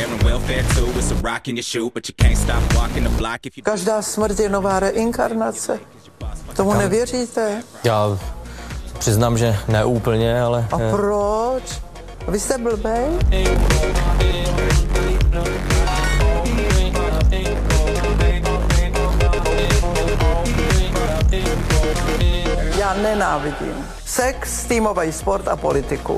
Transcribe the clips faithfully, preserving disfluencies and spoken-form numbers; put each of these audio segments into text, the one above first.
Každá smrt je nová reinkarnace. Tomu nevěříte? Já přiznám, že ne úplně, ale... A proč? Vy jste blbej? Já nenávidím sex, týmový sport a politiku.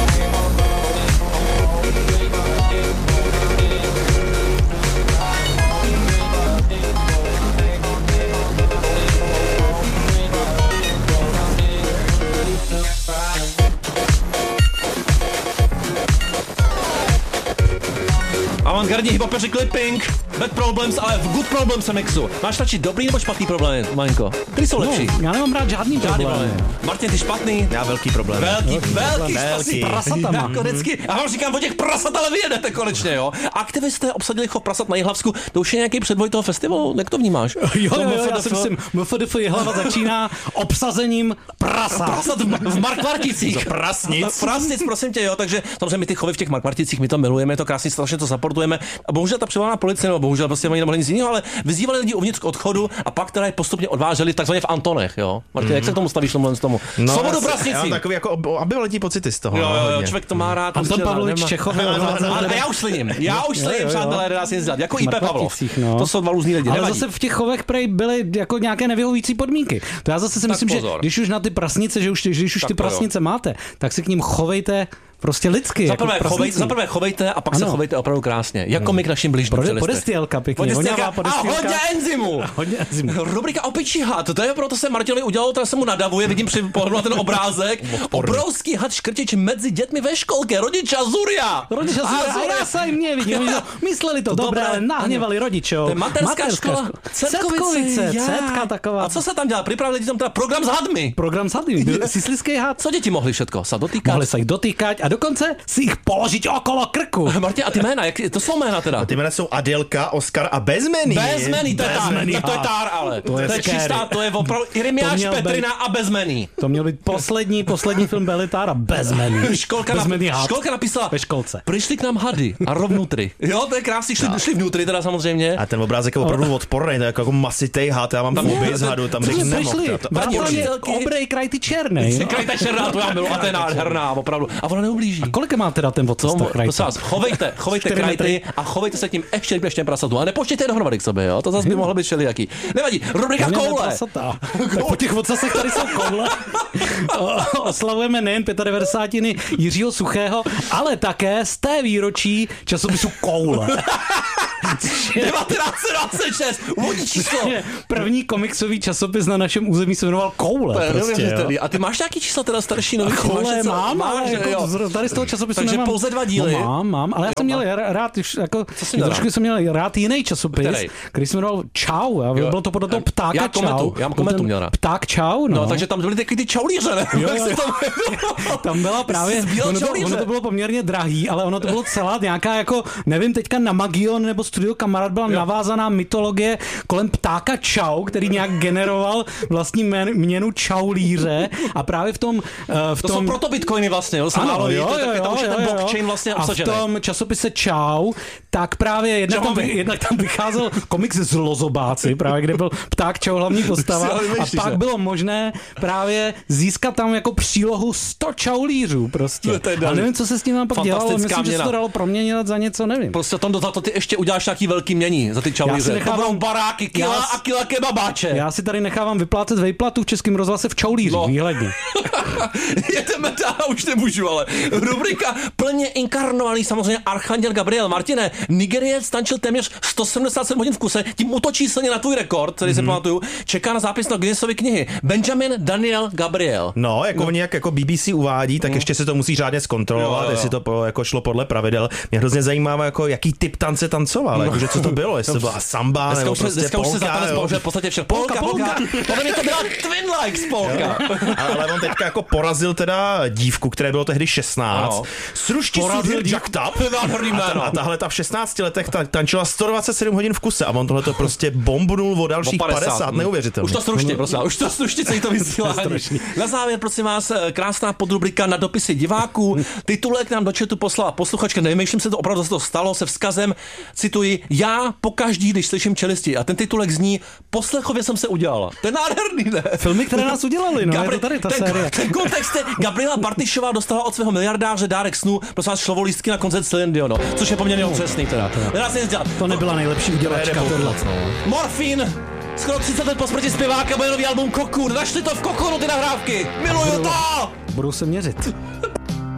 Avantgardní hiphopeři Clipping, Bad Problems, ale v Good Problems se mixu. Máš radši dobrý nebo špatný problémy, Maňko? Který jsou lepší? No, já nemám rád žádný, žádný problém. problém. Martin, ty špatný? Já velký problém. Velký, velký, velký, velký. prasata mám. Jako vždycky. A vám říkám, o těch prasat, ale vyjedete konečně, jo? Aktivisté obsadili chov prasat na Jihlavsku, to už je nějaký předvoj toho festivalu, jak to vnímáš? Jo, jo, jo, já si myslím, M F D F Jihlava začíná obsazením prasat. Prasat v, v Markvarticích. Prasnic. Prasnic, prosím tě, jo, takže samozřejmě my ty chovy v těch Markvarticích, my to milujeme, to krásně strašně to supportujeme. A bohužel ta přivolána policie, nebo bohužel prostě oni nemohli nic jiného, ale vyzývali lidi uvnitř k odchodu a pak teda je postupně odváželi takzvaně v Antonech, jo. Martin, mm. jak se k tomu stavíš tomu tomu? No, Svobodu prasnicí. Já mám takový jako ambivalentní pocity z toho. Jo, jo, jo, člověk to má rád. Anton Pavlovič Čechov. A já už sliním. Já už sliním, přátelé, nedá se nic dělat. Jako I P Pavlov. No. To jsou dva různý lidi. Ale zase v těch chovech prej byly jako nějaké nevyhovující podmínky. To já zase si myslím, že když už na ty prasnice, že už když už ty prasnice máte, tak si k ním chovejte prostě lidsky. Za prvé, jako chovej, za prvé chovejte a pak ano. se chovejte opravdu krásně. Jako my k našim blížním. Podestýlka pěkně. A hodně enzymů. hodně enzymů. Rubrika Opičí had. To je proto se Martinovi udělalo, teda se mu nadavuje, vidím při pohledu na ten obrázek. Obrovský had škrtič mezi dětmi ve školce. Rodiče Zuria. Rodiče Zuria. A já se jim nevidím. Mysleli to dobré, ale nahněvali rodičov. To je materská škola. Cetkovice. Cetka taková. A co se tam dělá? Připravili tam teda program s hadmi. Program s hadmi. Sislický had. Co děti mohli všetko? Se dotýkat. Mohli se jich dotýkat. A dokonce si jich položit okolo krku. Martin, a ty jména, jak, to jsou jména teda? A ty jména jsou Adelka, Oskar a Bezmený. Bezmený, to je tár, to je tár, ale. To je, to je čistá, to je opravdu Irimiáš, Petrina být, a Bezmený. To měl být poslední, poslední film Belitára, Bezmený. Školka, Bezmený na, školka napísala, ve školce. Přišli k nám hady a rovnutry. Jo, to je krásný, šli, šli vnutry teda samozřejmě. A ten obrázek je opravdu odporný, to je jako masitej had, já mám fobii z hadu, tam řekl nemohl. Obrej kraj ty černej. Kraj ta černá, to já milu, a to je nádherná, opravdu. A ona neublíží. Kolik má teda ten vodce? Chovejte, chovejte krajty a chovejte se k tím ještě ještě prasatu. A nepočtějte dohromady k sobě, jo? To zase by mohlo být všelijaký. Nevadí, rubrika koule. Tak po těch vodcasech tady jsou koule. Oslavujeme nejen devadesátiny Jiřího Suchého, ale také z té výročí časopisu Koule. devatenáct dvacet šest, úvodní číslo. První komiksový časopis na našem území se jmenoval Koule. To je prostě, a ty máš nějaký číslo teda starší nový? Koule mám, máš, ale jako tady z toho časopisu takže nemám. pouze dva díly. No, mám, mám, ale já jsem měl rád, jako, trošku jsem měl rád jiný časopis, který, který se jmenoval Čau, a bylo to podle toho Ptáka já Čau. Kometu, já kometu měl rád. Pták Čau, no. No, takže tam byly takový ty čaulíře, ne? Jo, jo. Tam byla právě, ono to, ono to bylo poměrně drahý, ale ono to bylo celá nějaká jako, nevím, teďka na Magion nebo Studio Kamarád byla jo. navázaná mytologie kolem Ptáka Čau, který nějak generoval vlastní měnu čaulíře a právě v tom... Uh, v to tom... jsou proto bitcoiny vlastně, jo? Ano, jo, jo, jo, jo, tam už je ten jo, blockchain vlastně obsažený. A v tom časopise Čau, tak právě jednak tam, jednak tam vycházel komiks z Lozobáci, právě kde byl Pták Čau hlavní postava a pak bylo možné právě získat tam jako přílohu sto čaulířů prostě. A nevím, co se s tím tam pak dělalo, myslím, že se to dalo proměnit za něco, nevím. Prostě tam do to ty ještě uděláš nějaký velký mění za ty čaulíře. Nechávám baráky, kila já, a kila kebabáče. Já si tady nechávám vyplácet vejplatu v Českém rozhlase v čaulíři, no. Výhledně. Jedeme dál, už nemůžu, ale rubrika plně inkarnovaný samozřejmě Archanděl Gabriel. Martine, Nigeriec stančil téměř sto sedmdesát sedm hodin v kuse, tím útočí silně na tvůj rekord, který mm-hmm. se pamatuju. Čeká na zápis na Guinnessovy knihy. Benjamin Daniel Gabriel. No, jako no. oni jak jako B B C uvádí, tak mm. ještě se to musí řádně zkontrolovat, jo, jo. jestli to po, jako šlo podle pravidel. Mě hrozně zajímá, jako jaký typ tance tancoval. ale jakože co to bylo, jestli to byla samba, Dneska nebo už, prostě dneska už se polka, zatanec jo. použije v podstatě všechno. Polka, polka. Podle mě to byla Twin Likes polka. Ale on teďka jako porazil teda dívku, které bylo tehdy šestnáct. Ano. Sruští Porazil sudhir dívku. Jacked Up. To je nádherný A, ta, jméno. a tahle ta v šestnácti letech ta, tančila sto dvacet sedm hodin v kuse a on tohle to prostě bombnul o dalších padesát, neuvěřitelné. Už to strušti, prosím, už to strušti celý to vysílání. Na závěr, prosím vás, krásná podrubrika na dopisy diváků. Titulek nám do chatu poslala posluchačka, nevymýšlím se to, opravdu se to stalo, se vzkazem, cituji, já pokaždý, když slyším čelisti. A ten titulek zní, poslechově jsem se udělala. To je nádherný, ne? Filmy, které nás udělali, no, Gabri- je to tady ta ten, série. ten kontext je, Gabriela Bartyšová dostala od svého miliardáře dárek snů, prosím vás, šlovolístky na koncert Celine Dion, což je poměrně otřesný teda. Nedá se nic dělat. To nebyla nejlepší udělačka tohle. Morfín! Skoro třicet let po smrti zpěváka bude nový album Cocoon. Našli to v Cocoonu ty nahrávky. Miluju to! Budou se měřit.